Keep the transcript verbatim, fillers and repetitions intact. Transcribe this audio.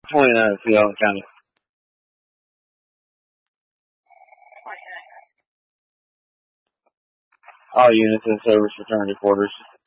twenty-nine Field County. All units in service return to quarters.